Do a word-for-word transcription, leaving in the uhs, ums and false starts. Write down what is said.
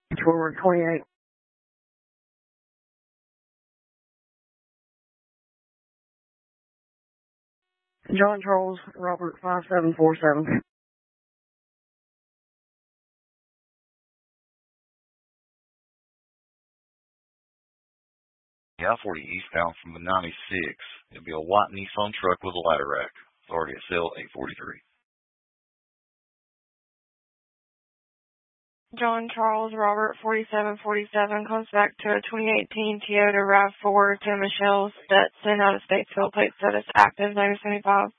Forward twenty-eight. John Charles Robert five seven four seven. Yeah, I forty eastbound from the ninety-six. It'll be a white Nissan truck with a ladder rack. Authority at sale eight forty-three. John Charles Robert forty-seven forty-seven comes back to a twenty eighteen Toyota RAV four to Michelle Stetson out of state field plate status active, nine seventy-five.